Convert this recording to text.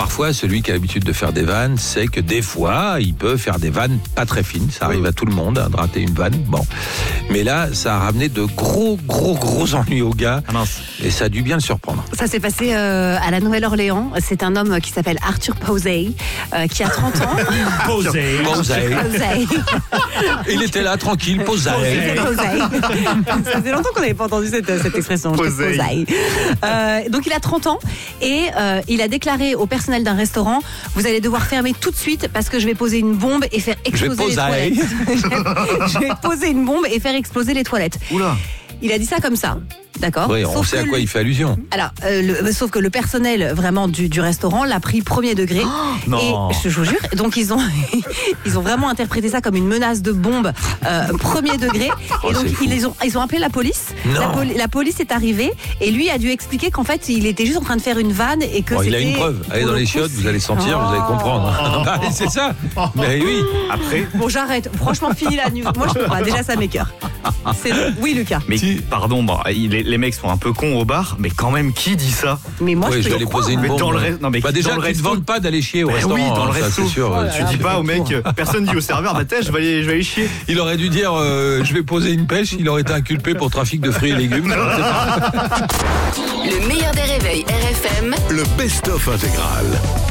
parfois, celui qui a l'habitude de faire des vannes sait que des fois, il peut faire des vannes pas très fines. Ça arrive à tout le monde, de rater une vanne. Bon. Mais là, ça a ramené de gros ennuis au gars. Ah mince. Et ça a dû bien le surprendre. Ça s'est passé à la Nouvelle-Orléans. C'est un homme qui s'appelle Arthur Posey, qui a 30 ans. Posé. Posey. Il était là, tranquille, posé. Posey. Ça faisait longtemps qu'on n'avait pas entendu cette expression. Posey. Donc il a 30 ans et il a déclaré au personnel d'un restaurant: vous allez devoir fermer tout de suite parce que je vais poser une bombe et faire exploser les toilettes. Je vais poser une bombe et faire exploser les toilettes. Oula. Il a dit ça comme ça. D'accord. Oui, on Sauf sait à que quoi il fait allusion. Alors, sauf que le personnel vraiment du restaurant l'a pris premier degré. non. Et je vous jure, donc ils ont vraiment interprété ça comme une menace de bombe premier degré. Et donc ils ont appelé la police. La police est arrivée et lui a dû expliquer qu'en fait il était juste en train de faire une vanne et que c'était. Il a une preuve. Allez dans les chiottes, vous allez sentir, vous allez comprendre. Bah, c'est ça. Mais oui. Après. Bon, j'arrête. Franchement, fini la nuit. Moi, je peux pas. Déjà, ça m'écoeure. Oui, Lucas. Mais pardon, bon, les mecs sont un peu cons au bar, mais quand même, qui dit ça? Mais moi, Oui, je je peux vais y aller poser une Mais bombe. dans le Déjà, dans le qu'ils ne resto. vendent pas d'aller chier au restaurant. Oui, dans le ça, resto. c'est sûr. Tu dis pas au mec, personne dit au serveur, bah je vais aller chier. Il aurait dû dire je vais poser une pêche. Il aurait été inculpé pour trafic de fruits et légumes. Le meilleur des réveils RFM. Le best-of intégral.